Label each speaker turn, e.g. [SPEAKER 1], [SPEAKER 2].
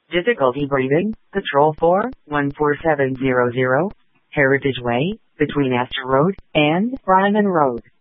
[SPEAKER 1] Difficulty breathing. Patrol 4, 14700, Heritage Way, between Astor Road and Ryman Road.